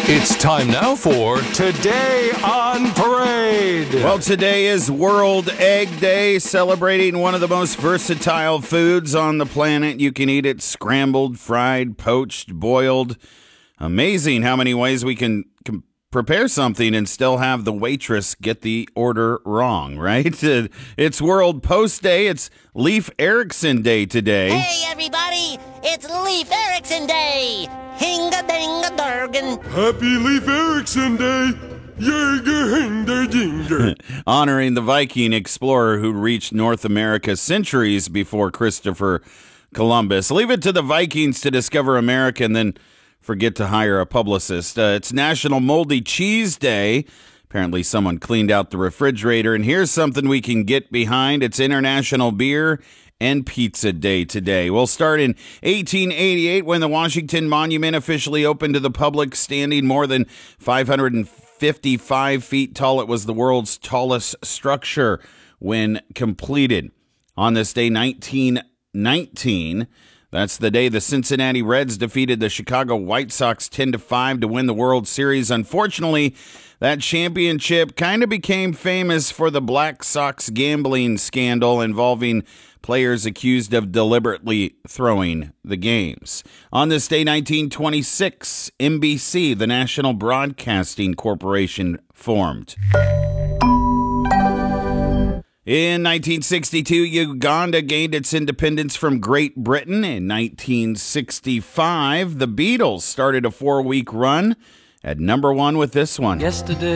It's time now for Today on Parade. Well, today is World Egg Day, celebrating one of the most versatile foods on the planet. You can eat it scrambled, fried, poached, boiled. Amazing how many ways we can prepare something and still have the waitress get the order wrong, right? It's World Post Day. It's Leif Erikson Day today. Hey, everybody! It's Leif Erikson Day! Hinga-dinga-durgan! Happy Leif Erikson Day! Yerga-hinga-dinga! Honoring the Viking explorer who reached North America centuries before Christopher Columbus. Leave it to the Vikings to discover America and then forget to hire a publicist. It's National Moldy Cheese Day. Apparently someone cleaned out the refrigerator. And here's something we can get behind. It's International Beer and Pizza Day today. We'll start in 1888 when the Washington Monument officially opened to the public, standing more than 555 feet tall. It was the world's tallest structure when completed. On this day, 1919, that's the day the Cincinnati Reds defeated the Chicago White Sox 10-5 to win the World Series. Unfortunately, that championship kind of became famous for the Black Sox gambling scandal involving players accused of deliberately throwing the games. On this day, 1926, NBC, the National Broadcasting Corporation, formed. In 1962, Uganda gained its independence from Great Britain. In 1965, the Beatles started a 4-week run at #1 with this one. Yesterday